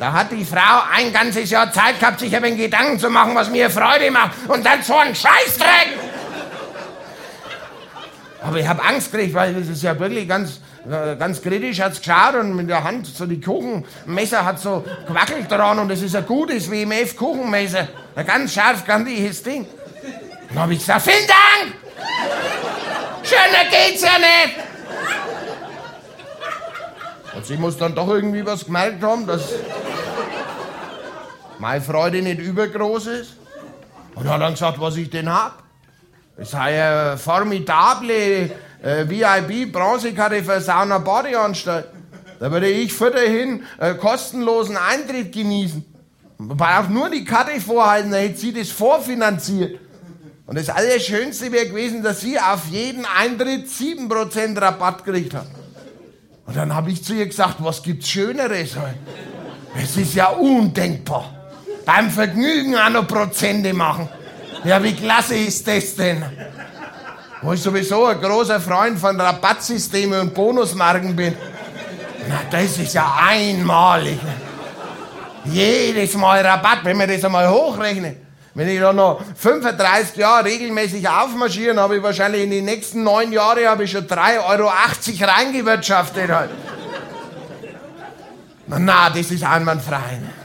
Da hat die Frau ein ganzes Jahr Zeit gehabt, sich ein wenig Gedanken zu machen, was mir Freude macht. Und dann so ein Scheißdreck! Aber ich habe Angst gekriegt, weil das ist ja wirklich ganz kritisch, hat's geschaut und mit der Hand so die Kuchenmesser hat so gewackelt dran und das ist ein gutes WMF-Kuchenmesser. Ein ganz scharf, kantiges Ding. Dann habe ich gesagt, vielen Dank! Schöner geht's ja nicht! Und sie muss dann doch irgendwie was gemerkt haben, dass meine Freude nicht übergroß ist. Und hat dann gesagt, was ich denn hab. Das sei eine formidable VIP-Bronzekarte für Sauna-Badeanstalt. Da würde ich hin kostenlosen Eintritt genießen. Man braucht nur die Karte vorhalten, dann hätte sie das vorfinanziert. Und das Allerschönste wäre gewesen, dass sie auf jeden Eintritt 7% Rabatt gekriegt hat. Und dann habe ich zu ihr gesagt, was gibt's Schöneres? Es ist ja undenkbar. Beim Vergnügen auch noch Prozente machen. Ja, wie klasse ist das denn? Wo ich sowieso ein großer Freund von Rabattsystemen und Bonusmarken bin. Na, das ist ja einmalig. Jedes Mal Rabatt, wenn man das einmal hochrechnet. Wenn ich da noch 35 Jahre regelmäßig aufmarschieren, habe ich wahrscheinlich in den nächsten 9 Jahren habe ich schon 3,80 € reingewirtschaftet. Halt. Na, das ist einwandfrei.